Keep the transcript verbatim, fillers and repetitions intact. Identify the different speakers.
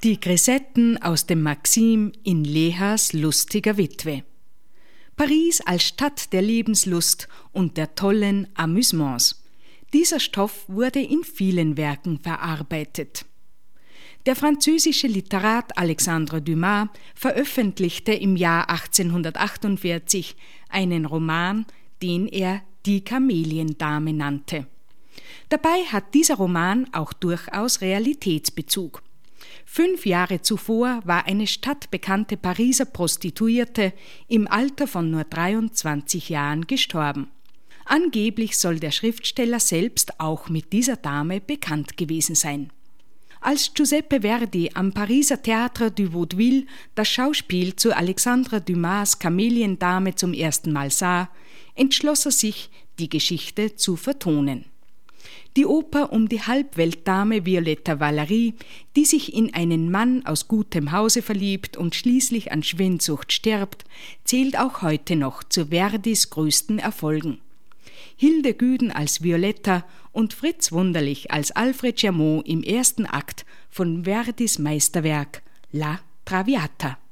Speaker 1: Die Grisetten aus dem Maxim in Lehas lustiger Witwe. Paris als Stadt der Lebenslust und der tollen Amüsements. Dieser Stoff wurde in vielen Werken verarbeitet. Der französische Literat Alexandre Dumas veröffentlichte im Jahr achtzehnhundertachtundvierzig einen Roman, den er Die Kameliendame nannte. Dabei hat dieser Roman auch durchaus Realitätsbezug. Fünf Jahre zuvor war eine stadtbekannte Pariser Prostituierte im Alter von nur dreiundzwanzig Jahren gestorben. Angeblich soll der Schriftsteller selbst auch mit dieser Dame bekannt gewesen sein. Als Giuseppe Verdi am Pariser Théâtre du Vaudeville das Schauspiel zu Alexandre Dumas' Kameliendame zum ersten Mal sah, entschloss er sich, die Geschichte zu vertonen. Die Oper um die Halbweltdame Violetta Valerie, die sich in einen Mann aus gutem Hause verliebt und schließlich an Schwindsucht stirbt, zählt auch heute noch zu Verdis größten Erfolgen. Hilde Güden als Violetta und Fritz Wunderlich als Alfred Germont im ersten Akt von Verdis Meisterwerk La Traviata.